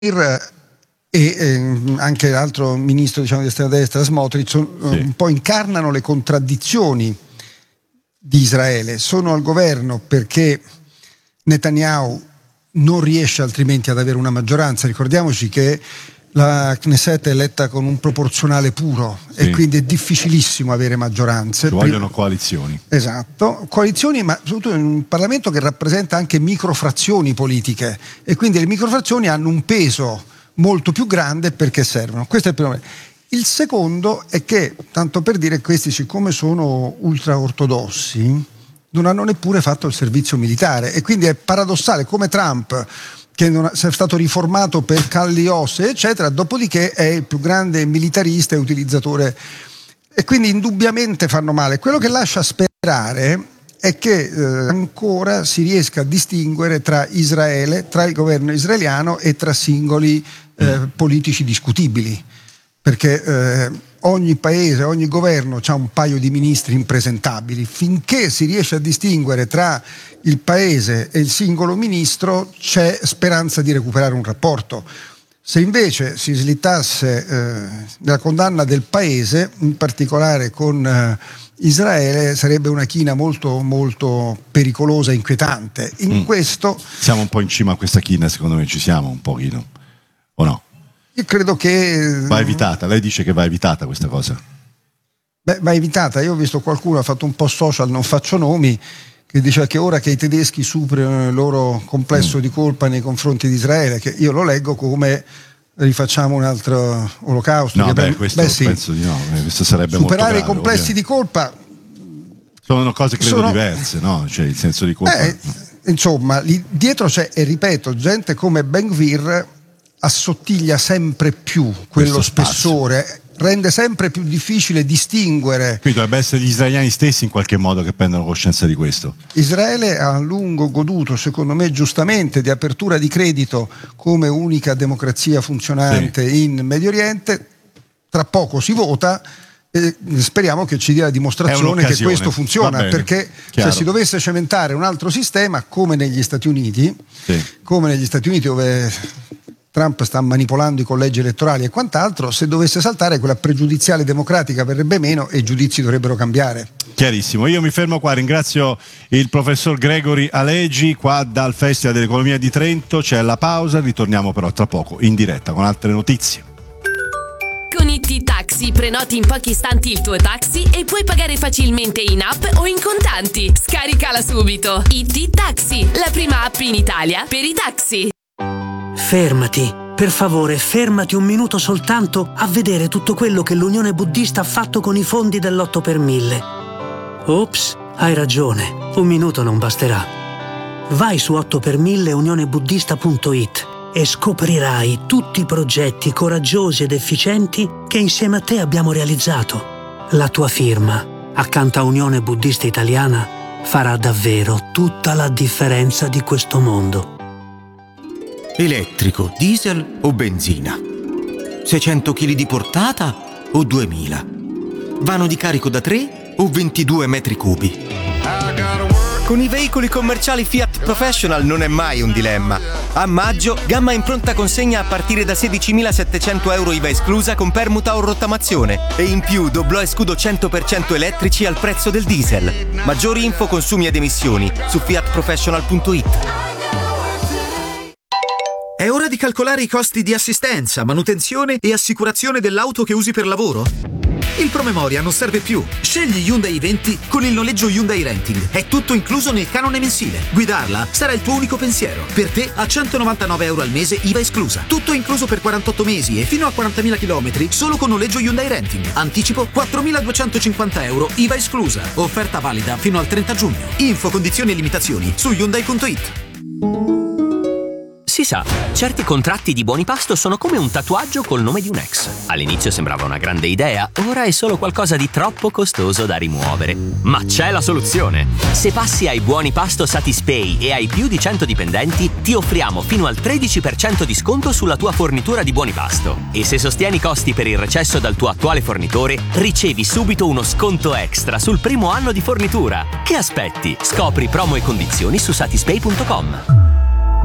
e anche l'altro ministro di estrema destra Smotrich un po' incarnano le contraddizioni di Israele. Sono al governo perché Netanyahu non riesce altrimenti ad avere una maggioranza. Ricordiamoci che la Knesset è eletta con un proporzionale puro e quindi è difficilissimo avere maggioranze. Ci vogliono coalizioni. Esatto, coalizioni, ma soprattutto in un Parlamento che rappresenta anche microfrazioni politiche, e quindi le microfrazioni hanno un peso molto più grande perché servono. Questo è il primo. Il secondo è che, tanto per dire, questi, siccome sono ultraortodossi, non hanno neppure fatto il servizio militare, e quindi è paradossale come Trump, che non è stato riformato per calli osse eccetera, dopodiché è il più grande militarista e utilizzatore, e quindi indubbiamente fanno male. Quello che lascia sperare è che ancora si riesca a distinguere tra Israele, tra il governo israeliano e tra singoli politici discutibili, perché ogni paese, ogni governo ha un paio di ministri impresentabili. Finché si riesce a distinguere tra il paese e il singolo ministro c'è speranza di recuperare un rapporto. Se invece si slittasse la condanna del paese, in particolare con Israele, sarebbe una china molto molto pericolosa e inquietante. In questo siamo un po' in cima a questa china, secondo me ci siamo un pochino, o no? Io credo che va evitata. Lei dice che va evitata questa cosa? Beh, va evitata. Io ho visto qualcuno, ha fatto un post social, non faccio nomi, che diceva che ora che i tedeschi superano il loro complesso di colpa nei confronti di Israele, che io lo leggo come rifacciamo un altro olocausto. No, questo penso di no. Questo sarebbe superare molto grave, i complessi di colpa sono cose credo diverse, no? Cioè il senso di colpa. Insomma, lì dietro c'è, e ripeto, gente come Ben Gvir assottiglia sempre più quello spessore, rende sempre più difficile distinguere. Quindi dovrebbe essere gli israeliani stessi in qualche modo che prendono coscienza di questo. Israele ha a lungo goduto, secondo me giustamente, di apertura di credito come unica democrazia funzionante in Medio Oriente. Tra poco si vota e speriamo che ci dia la dimostrazione che questo funziona, perché se si dovesse cementare un altro sistema come negli Stati Uniti, dove Trump sta manipolando i collegi elettorali e quant'altro, se dovesse saltare quella pregiudiziale democratica verrebbe meno e i giudizi dovrebbero cambiare. Chiarissimo, io mi fermo qua, ringrazio il professor Gregory Alegi qua dal Festival dell'Economia di Trento. C'è la pausa, ritorniamo però tra poco in diretta con altre notizie. Con IT Taxi prenoti in pochi istanti il tuo taxi e puoi pagare facilmente in app o in contanti. Scaricala subito. IT Taxi, la prima app in Italia per i taxi. Fermati, per favore, fermati un minuto soltanto a vedere tutto quello che l'Unione Buddista ha fatto con i fondi dell'8 per 1000. Ops, hai ragione, un minuto non basterà. Vai su 8per1000 unionebuddista.it e scoprirai tutti i progetti coraggiosi ed efficienti che insieme a te abbiamo realizzato. La tua firma, accanto a Unione Buddista Italiana, farà davvero tutta la differenza di questo mondo. Elettrico, diesel o benzina? 600 kg di portata o 2000? Vano di carico da 3 o 22 metri cubi? Con i veicoli commerciali Fiat Professional non è mai un dilemma. A maggio, gamma in pronta consegna a partire da 16.700 euro IVA esclusa con permuta o rottamazione. E in più doblò e scudo 100% elettrici al prezzo del diesel. Maggiori info, consumi ed emissioni su fiatprofessional.it. È ora di calcolare i costi di assistenza, manutenzione e assicurazione dell'auto che usi per lavoro? Il promemoria non serve più. Scegli Hyundai i20 con il noleggio Hyundai Renting. È tutto incluso nel canone mensile. Guidarla sarà il tuo unico pensiero. Per te a 199 euro al mese IVA esclusa. Tutto incluso per 48 mesi e fino a 40.000 km solo con noleggio Hyundai Renting. Anticipo 4.250 euro IVA esclusa. Offerta valida fino al 30 giugno. Info, condizioni e limitazioni su Hyundai.it. Si sa, certi contratti di buoni pasto sono come un tatuaggio col nome di un ex. All'inizio sembrava una grande idea, ora è solo qualcosa di troppo costoso da rimuovere. Ma c'è la soluzione! Se passi ai buoni pasto Satispay e hai più di 100 dipendenti, ti offriamo fino al 13% di sconto sulla tua fornitura di buoni pasto. E se sostieni i costi per il recesso dal tuo attuale fornitore, ricevi subito uno sconto extra sul primo anno di fornitura. Che aspetti? Scopri promo e condizioni su satispay.com.